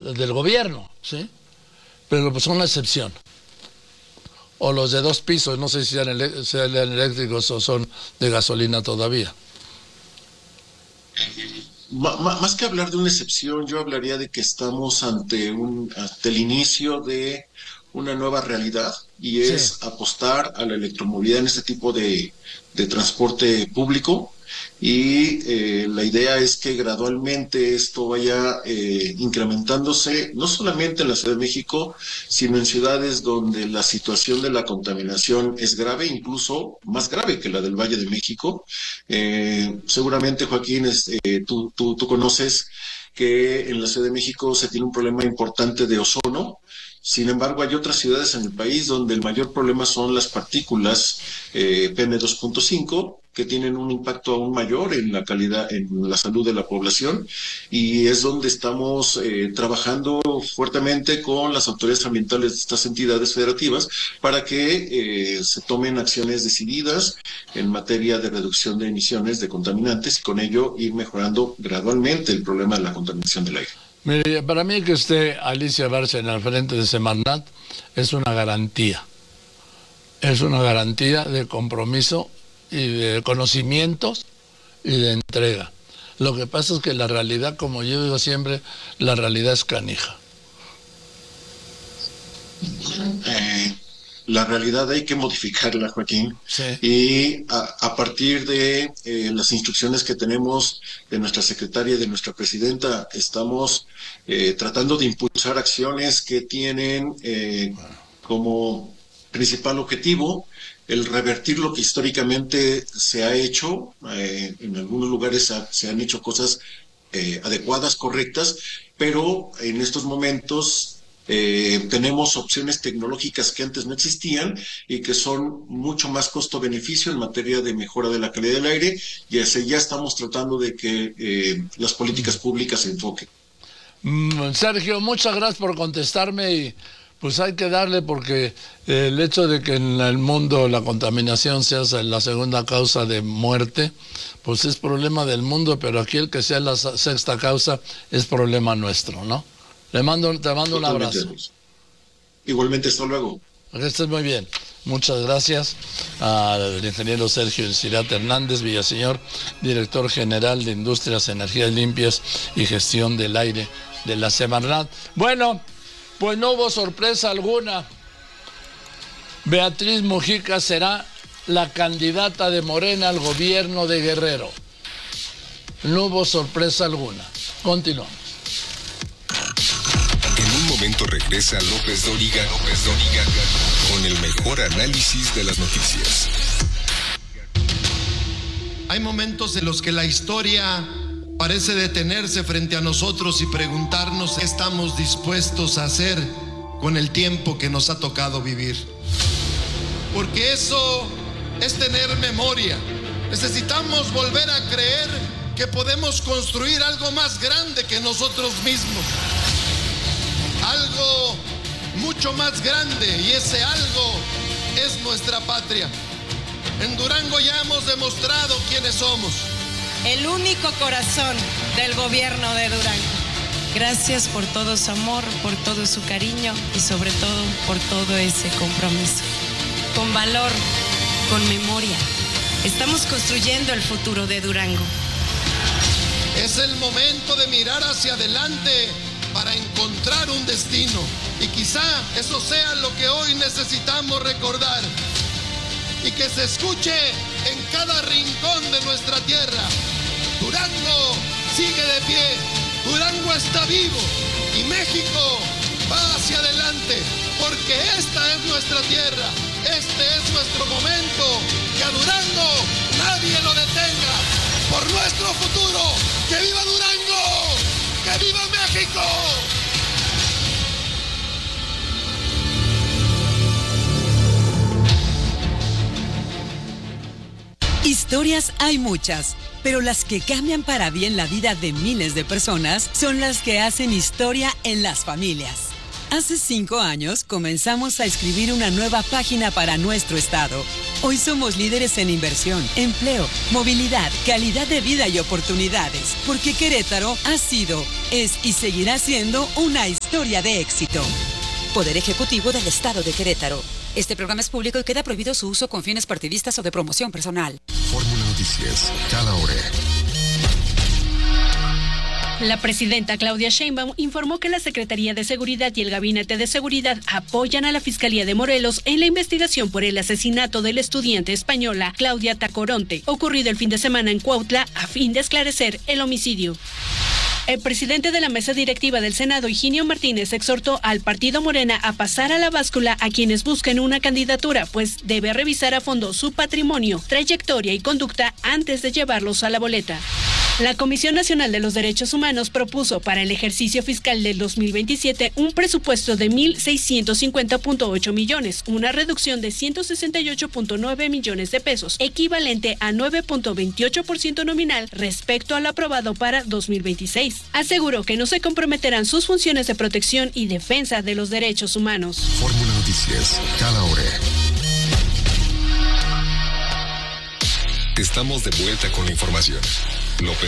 del gobierno, ¿sí? Pero pues son la excepción. O los de 2 pisos, no sé si sean eléctricos o son de gasolina todavía. Más que hablar de una excepción, yo hablaría de que estamos ante el inicio de una nueva realidad y Sí. es apostar a la electromovilidad en este tipo de transporte público. Y la idea es que gradualmente esto vaya incrementándose, no solamente en la Ciudad de México, sino en ciudades donde la situación de la contaminación es grave, incluso más grave que la del Valle de México. Seguramente, Joaquín, tú conoces que en la Ciudad de México se tiene un problema importante de ozono. Sin embargo, hay otras ciudades en el país donde el mayor problema son las partículas PM2.5, que tienen un impacto aún mayor en la calidad, en la salud de la población, y es donde estamos trabajando fuertemente con las autoridades ambientales de estas entidades federativas para que se tomen acciones decididas en materia de reducción de emisiones de contaminantes y con ello ir mejorando gradualmente el problema de la contaminación del aire. Mire, para mí que esté Alicia Bárcena al frente de Semarnat es una garantía. Es una garantía de compromiso y de conocimientos y de entrega. Lo que pasa es que la realidad, como yo digo siempre, la realidad es canija. La realidad hay que modificarla, Joaquín. Sí. Y a partir de las instrucciones que tenemos de nuestra secretaria y de nuestra presidenta, estamos tratando de impulsar acciones que tienen como principal objetivo el revertir lo que históricamente se ha hecho. En algunos lugares se han hecho cosas adecuadas, correctas, pero en estos momentos tenemos opciones tecnológicas que antes no existían y que son mucho más costo-beneficio en materia de mejora de la calidad del aire, y así ya estamos tratando de que las políticas públicas se enfoquen. Sergio, muchas gracias por contestarme y pues hay que darle, porque el hecho de que en el mundo la contaminación sea la segunda causa de muerte, pues es problema del mundo, pero aquí el que sea la sexta causa es problema nuestro, ¿no? Te mando un abrazo. Igualmente, hasta luego. Que estés muy bien. Muchas gracias al ingeniero Sergio Encirat Hernández Villaseñor, director general de Industrias, Energías Limpias y Gestión del Aire de la Semarnat. Bueno, pues no hubo sorpresa alguna. Beatriz Mujica será la candidata de Morena al gobierno de Guerrero. No hubo sorpresa alguna. Continuamos. En un momento regresa López Dóriga con el mejor análisis de las noticias. Hay momentos en los que la historia parece detenerse frente a nosotros y preguntarnos qué estamos dispuestos a hacer con el tiempo que nos ha tocado vivir. Porque eso es tener memoria. Necesitamos volver a creer que podemos construir algo más grande que nosotros mismos. Algo mucho más grande, y ese algo es nuestra patria. En Durango ya hemos demostrado quiénes somos. El único corazón del gobierno de Durango. Gracias por todo su amor, por todo su cariño y sobre todo por todo ese compromiso. Con valor, con memoria, estamos construyendo el futuro de Durango. Es el momento de mirar hacia adelante para encontrar un destino. Y quizá eso sea lo que hoy necesitamos recordar. Y que se escuche en cada rincón de nuestra tierra. Durango sigue de pie, Durango está vivo y México va hacia adelante, porque esta es nuestra tierra, este es nuestro momento, que a Durango nadie lo detenga, por nuestro futuro. ¡Que viva Durango! ¡Que viva México! Historias hay muchas, pero las que cambian para bien la vida de miles de personas son las que hacen historia en las familias. Hace 5 años comenzamos a escribir una nueva página para nuestro estado, Hoy somos líderes en inversión, empleo, movilidad, calidad de vida y oportunidades, porque Querétaro ha sido, es y seguirá siendo una historia de éxito. Poder Ejecutivo del Estado de Querétaro. Este programa es público y queda prohibido su uso con fines partidistas o de promoción personal. Fórmula Noticias, cada hora. La presidenta Claudia Sheinbaum informó que la Secretaría de Seguridad y el Gabinete de Seguridad apoyan a la Fiscalía de Morelos en la investigación por el asesinato de la estudiante española Claudia Tacoronte, ocurrido el fin de semana en Cuautla, a fin de esclarecer el homicidio. El presidente de la mesa directiva del Senado, Higinio Martínez, exhortó al partido Morena a pasar a la báscula a quienes busquen una candidatura, pues debe revisar a fondo su patrimonio, trayectoria y conducta antes de llevarlos a la boleta. La Comisión Nacional de los Derechos Humanos propuso para el ejercicio fiscal del 2027 un presupuesto de 1,650.8 millones, una reducción de 168.9 millones de pesos, equivalente a 9.28% nominal respecto al aprobado para 2026. Aseguró que no se comprometerán sus funciones de protección y defensa de los derechos humanos. Fórmula Noticias, cada hora. Estamos de vuelta con la información. López